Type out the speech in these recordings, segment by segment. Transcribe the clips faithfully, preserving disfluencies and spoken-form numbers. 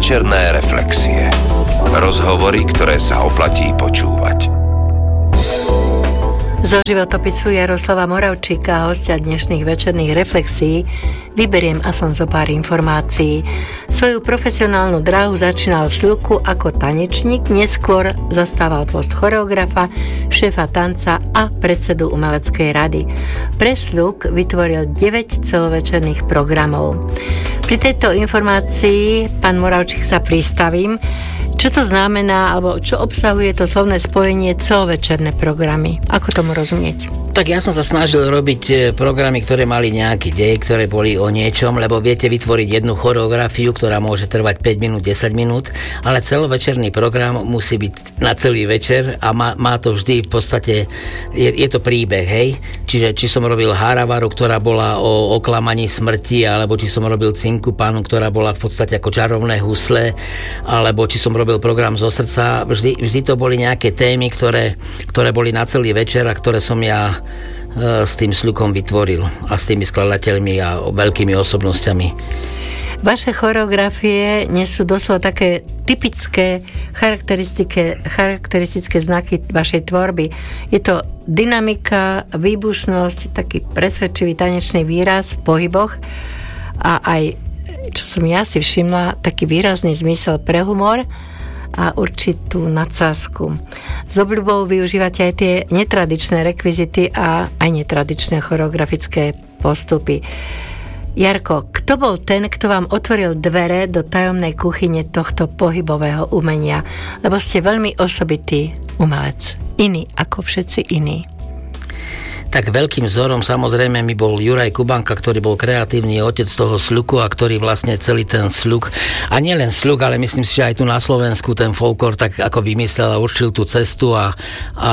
Celovečerné reflexie. Rozhovory, ktoré sa oplatí počúvať. Zo životopisu Jaroslava Moravčíka, hostia dnešných večerných reflexií, vyberiem aspoň zo pár informácií. Svoju profesionálnu dráhu začínal v Sluku ako tanečník, neskôr zastával post choreografa, šéfa tanca a predsedu umeleckej rady. Pre Sluk vytvoril deväť celovečerných programov. Pri tejto informácii, pán Moravčík, sa pristavím. Čo to znamená, alebo čo obsahuje to slovné spojenie celovečerné programy? Ako tomu rozumieť? Tak ja som sa snažil robiť programy, ktoré mali nejaký dej, ktoré boli o niečom, lebo viete vytvoriť jednu choreografiu, ktorá môže trvať päť minút, desať minút, ale celovečerný program musí byť na celý večer a má, má to vždy v podstate, je, je to príbeh, hej? Čiže či som robil Haravaru, ktorá bola o oklamaní smrti, alebo či som robil Cinku pánu, ktorá bola v podstate ako čarovné husle, alebo či som robil program zo srdca, vždy, vždy to boli nejaké témy, ktoré, ktoré boli na celý večer a ktoré som ja e, s tým Slukom vytvoril a s tými skladateľmi a veľkými osobnosťami. Vaše choreografie nesú doslova také typické charakteristické, charakteristické znaky vašej tvorby. Je to dynamika, výbušnosť, taký presvedčivý tanečný výraz v pohyboch a aj, čo som ja si všimla, taký výrazný zmysel pre humor a určitú nadsázku. S obľubou využívate aj tie netradičné rekvizity a aj netradičné choreografické postupy. Jarko, kto bol ten, kto vám otvoril dvere do tajomnej kuchyne tohto pohybového umenia? Lebo ste veľmi osobitý umelec. Iný ako všetci iní. Tak veľkým vzorom samozrejme mi bol Juraj Kubanka, ktorý bol kreatívny otec toho Sluku a ktorý vlastne celý ten Sluk, a nielen Sluk, ale myslím si, že aj tu na Slovensku ten folklór tak ako vymyslel a určil tú cestu a, a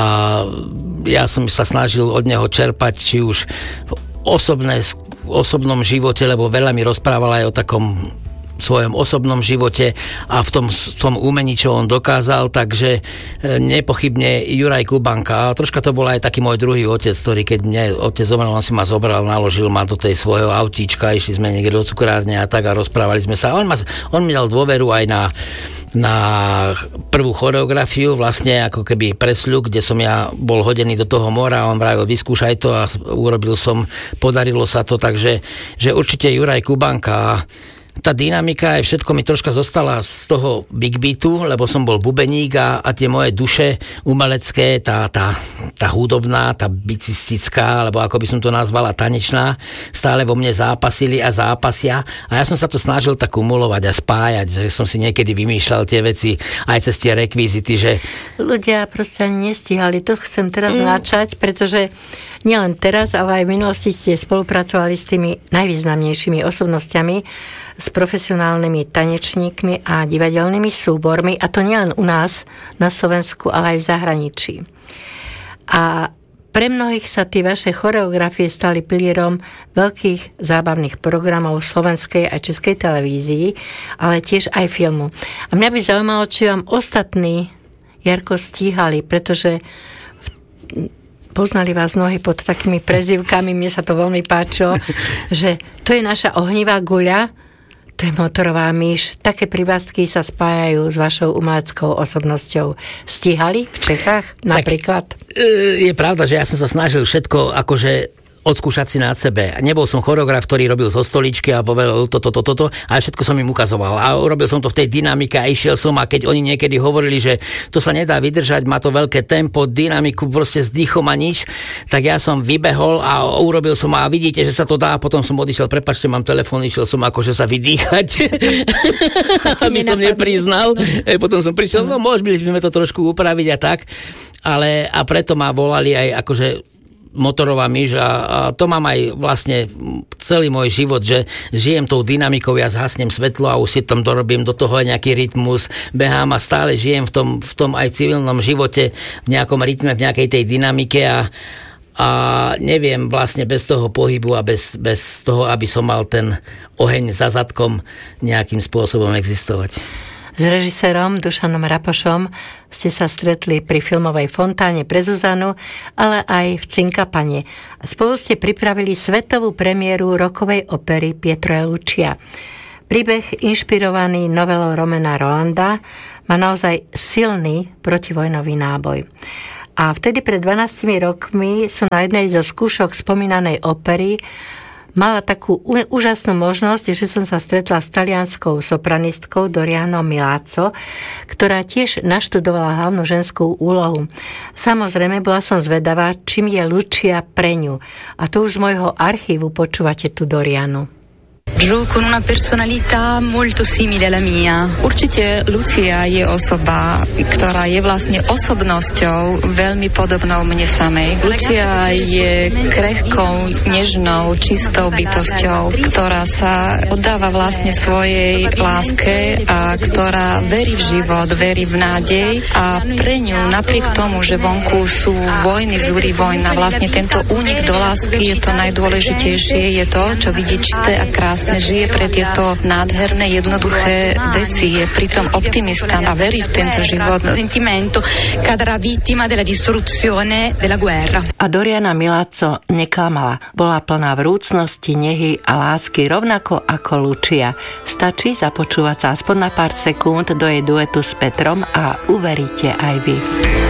ja som sa snažil od neho čerpať, či už v osobné, v osobnom živote, lebo veľa mi rozprával aj o takom svojom osobnom živote a v tom, v tom umení, čo on dokázal, takže nepochybne Juraj Kubanka. A troška to bol aj taký môj druhý otec, ktorý keď mne otec zomrel, on si ma zobral, naložil ma do tej svojho autíčka, išli sme niekde do cukrárne a tak a rozprávali sme sa. On, ma, on mi dal dôveru aj na, na prvú choreografiu, vlastne ako keby pre Sluk, kde som ja bol hodený do toho mora a on vravil, vyskúšaj to a urobil som, podarilo sa to, takže že určite Juraj Kubanka. Tá dynamika aj všetko mi troška zostala z toho big beatu, lebo som bol bubeník a, a tie moje duše umelecké, tá, tá, tá hudobná, tá bicistická, alebo ako by som to nazvala, tanečná, stále vo mne zápasili a zápasia a ja som sa to snažil tak kumulovať a spájať, že som si niekedy vymýšľal tie veci aj cez tie rekvizity, že... Ľudia proste ani nestíhali, to chcem teraz mm. načať, pretože nielen teraz, ale aj v minulosti ste spolupracovali s tými najvýznamnejšími osobnostiami, s profesionálnymi tanečníkmi a divadelnými súbormi, a to nielen u nás na Slovensku, ale aj v zahraničí. A pre mnohých sa tie vaše choreografie stali pilierom veľkých zábavných programov slovenskej a českej televízii, ale tiež aj filmu. A mňa by zaujímalo, či vám ostatní, Jarko, stíhali, pretože poznali vás mnohí pod takými prezývkami, mne sa to veľmi páčilo, že to je naša ohnivá guľa, to je motorová myš. Také privastky sa spájajú s vašou umeleckou osobnosťou. Stíhali v Čechách napríklad? Tak, je pravda, že ja som sa snažil všetko akože odskúšať si na sebe. Nebol som choreograf, ktorý robil zo stoličky a povedal toto, toto, toto, ale všetko som im ukazoval. A urobil som to v tej dynamike a išiel som, a keď oni niekedy hovorili, že to sa nedá vydržať, má to veľké tempo, dynamiku, proste s dýchom a nič, tak ja som vybehol a urobil som a vidíte, že sa to dá, a potom som odišiel, prepáčte, mám telefón, išiel som akože sa vydýchať. A my som nepriznal. E, potom som prišiel, no mohli by sme to trošku upraviť a tak, ale a preto ma volali aj akože motorová myš a, a to mám aj vlastne celý môj život, že žijem tou dynamikou, ja zhasnem svetlo a už si tam dorobím do toho nejaký rytmus, behám a stále žijem v tom, v tom aj civilnom živote, v nejakom rytme, v nejakej tej dynamike a, a neviem vlastne bez toho pohybu a bez, bez toho, aby som mal ten oheň za zadkom nejakým spôsobom existovať. S režisérom Dušanom Rapošom ste sa stretli pri filmovej fontáne pre Zuzanu, ale aj v Cinkapane. Spolu ste pripravili svetovú premiéru rokovej opery Pietro e Lucia. Príbeh inšpirovaný novelou Romana Rolanda má naozaj silný protivojnový náboj. A vtedy pred dvanástimi rokmi som na jednej zo skúšok spomínanej opery mala takú úžasnú možnosť, že som sa stretla s talianskou sopranistkou Dorianou Milazzo, ktorá tiež naštudovala hlavnú ženskú úlohu. Samozrejme, bola som zvedavá, čím je Lucia pre ňu. A to už z môjho archívu počúvate tu Dorianu. Giù con una personalità molto simile alla mia. Určite Lucia je osoba, ktorá je vlastne osobnosťou veľmi podobnou mne samej. Lucia je krehkou, nežnou, čistou bytosťou, ktorá sa oddáva vlastne svojej láske a ktorá verí v život, verí v nádej a pre ňu napriek tomu, že vonku sú vojny, zúri vojna, vlastne tento únik do lásky je to najdôležitejšie, je to, čo vidí čisté a krásne. Žije pre tieto nádherné, jednoduché veci, je pritom optimista a verí v tento život. A Doriana Milazzo neklamala. Bola plná vrúcnosti, nehy a lásky, rovnako ako Lucia. Stačí započúvať sa aspoň na pár sekúnd do jej duetu s Petrom a uveríte aj vy.